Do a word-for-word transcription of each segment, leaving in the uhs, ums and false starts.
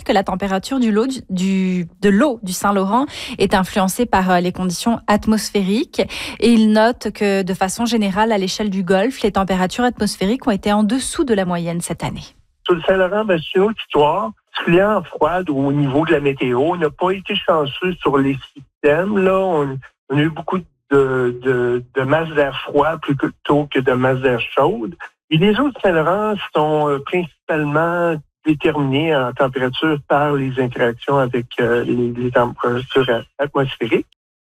que la température du lot, du, du, de l'eau du Saint-Laurent est influencée par les conditions atmosphériques. Et il note que de façon générale, à l'échelle du Golfe, les températures atmosphériques ont été en dessous de la moyenne cette année. Sur le Saint-Laurent, ben, c'est une autre histoire. Particulièrement froide au niveau de la météo. On n'a pas été chanceux sur les systèmes. Là, on, on a eu beaucoup de, de, de masse d'air froid plutôt que de masse d'air chaude. Et les eaux du Saint-Laurent sont euh, principalement déterminées en température par les interactions avec euh, les, les températures atmosphériques.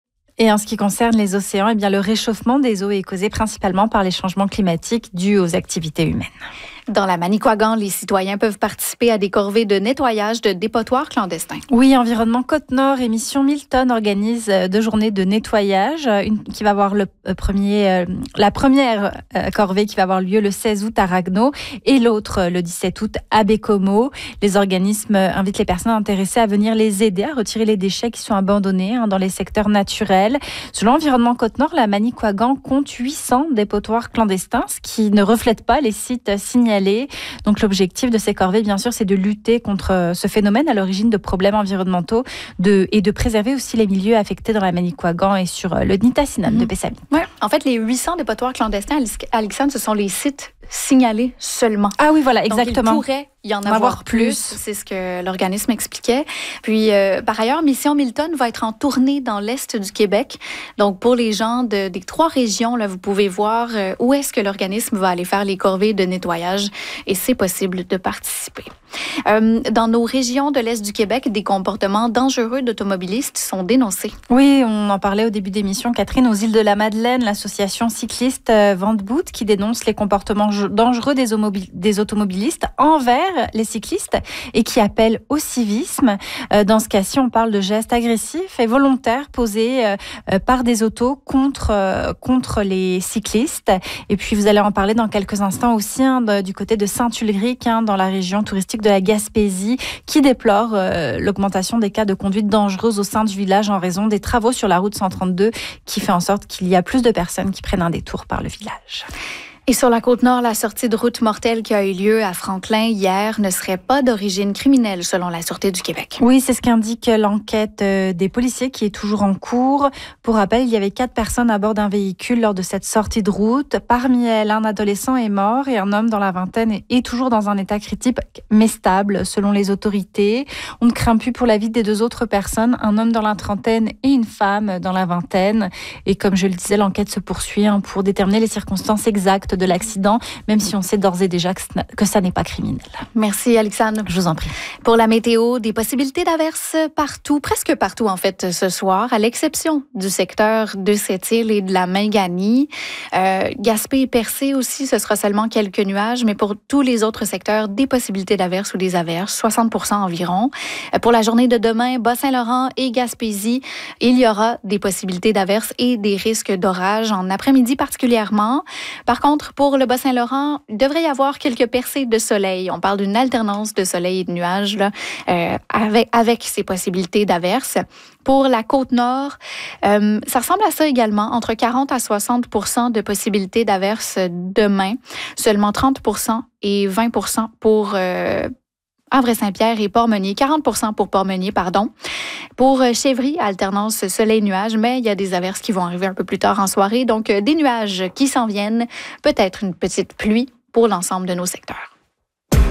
Et en ce qui concerne les océans, eh bien, le réchauffement des eaux est causé principalement par les changements climatiques dus aux activités humaines. Dans la Manicouagan, les citoyens peuvent participer à des corvées de nettoyage de dépotoirs clandestins. Oui, Environnement Côte-Nord et Mission Milton organisent deux journées de nettoyage. Une qui va avoir le premier, euh, la première euh, corvée qui va avoir lieu le seize août à Ragno et l'autre le dix-sept août à Bécomo. Les organismes invitent les personnes intéressées à venir les aider à retirer les déchets qui sont abandonnés hein, dans les secteurs naturels. Selon Environnement Côte-Nord, la Manicouagan compte huit cents dépotoirs clandestins, ce qui ne reflète pas les sites signalés. Donc l'objectif de ces corvées, bien sûr, c'est de lutter contre ce phénomène à l'origine de problèmes environnementaux de, et de préserver aussi les milieux affectés dans la Manicouagan et sur le Nitassinan mmh. de Pessamit. Ouais. En fait, les huit cents dépotoirs clandestins, Alexandre, ce sont les sites signalés seulement. Ah oui, voilà, exactement. Donc, il pourrait y en avoir, avoir plus. plus. C'est ce que l'organisme expliquait. Puis, euh, par ailleurs, Mission Milton va être en tournée dans l'Est du Québec. Donc, pour les gens de, des trois régions, là, vous pouvez voir euh, où est-ce que l'organisme va aller faire les corvées de nettoyage et c'est possible de participer. Euh, dans nos régions de l'Est du Québec, des comportements dangereux d'automobilistes sont dénoncés. Oui, on en parlait au début d'émission, Catherine. Aux îles de la Madeleine, l'association cycliste euh, Venteboot qui dénonce les comportements dangereux des, homobil- des automobilistes envers les cyclistes et qui appelle au civisme. Euh, dans ce cas-ci, on parle de gestes agressifs et volontaires posés euh, euh, par des autos contre, euh, contre les cyclistes. Et puis, vous allez en parler dans quelques instants aussi hein, de, du côté de Saint-Ulrich, hein, dans la région touristique de la Gaspésie, qui déplore euh, l'augmentation des cas de conduite dangereuse au sein du village en raison des travaux sur la route cent trente-deux qui fait en sorte qu'il y a plus de personnes qui prennent un détour par le village. Et sur la Côte-Nord, la sortie de route mortelle qui a eu lieu à Franklin hier ne serait pas d'origine criminelle, selon la Sûreté du Québec. Oui, c'est ce qu'indique l'enquête des policiers qui est toujours en cours. Pour rappel, il y avait quatre personnes à bord d'un véhicule lors de cette sortie de route. Parmi elles, un adolescent est mort et un homme dans la vingtaine est toujours dans un état critique, mais stable, selon les autorités. On ne craint plus pour la vie des deux autres personnes, un homme dans la trentaine et une femme dans la vingtaine. Et comme je le disais, l'enquête se poursuit hein, pour déterminer les circonstances exactes de l'accident, même si on sait d'ores et déjà que, que ça n'est pas criminel. Merci, Alexandre. Je vous en prie. Pour la météo, des possibilités d'averses partout, presque partout en fait ce soir, à l'exception du secteur de Sept-Îles et de la Mingani. Euh, Gaspé et Percé aussi, ce sera seulement quelques nuages, mais pour tous les autres secteurs, des possibilités d'averses ou des averses, soixante pour cent environ. Euh, pour la journée de demain, Bas-Saint-Laurent et Gaspésie, il y aura des possibilités d'averses et des risques d'orage en après-midi particulièrement. Par contre, pour le Bas-Saint-Laurent, il devrait y avoir quelques percées de soleil. On parle d'une alternance de soleil et de nuages là, euh, avec, avec ces possibilités d'averses. Pour la Côte-Nord, euh, ça ressemble à ça également, entre quarante à soixante pour cent de possibilités d'averses demain, seulement trente pour cent et vingt pour cent pour euh, Havre-Saint-Pierre et Port-Meunier, quarante pour cent pour Port-Meunier, pardon. Pour Chevry, alternance soleil-nuage, mais il y a des averses qui vont arriver un peu plus tard en soirée, donc des nuages qui s'en viennent, peut-être une petite pluie pour l'ensemble de nos secteurs.